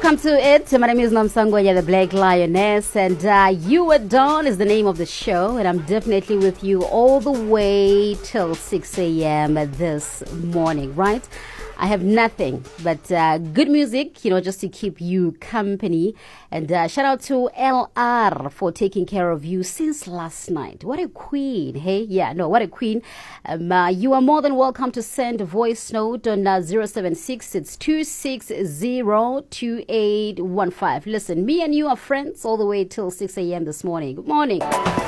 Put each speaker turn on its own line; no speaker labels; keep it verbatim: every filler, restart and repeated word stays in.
Welcome to it. My name is Nomsangwenya, the Black Lioness, and uh, You at Dawn is the name of the show, and I'm definitely with you all the way till six a.m. this morning, right? I have nothing but uh, good music, you know, just to keep you company. And uh, shout out to L R for taking care of you since last night. What a queen, hey? Yeah, no, what a queen. Um, uh, you are more than welcome to send a voice note on uh, zero seven six, it's two six zero, two eight one five. Listen, me and you are friends all the way till six a.m. this morning. Good morning.